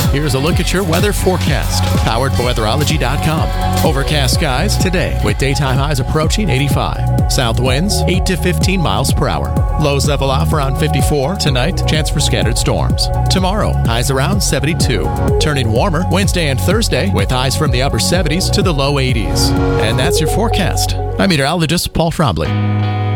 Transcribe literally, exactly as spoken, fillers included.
Here's a look at your weather forecast, powered by weatherology dot com. Overcast skies today with daytime highs approaching eighty-five. South winds eight to fifteen miles per hour. Lows level off around fifty-four. Tonight, chance for scattered storms. Tomorrow, highs around seventy-two. Turning warmer Wednesday and Thursday with highs from the upper seventies to the low eighties. And that's your forecast. I'm meteorologist Paul Trombley.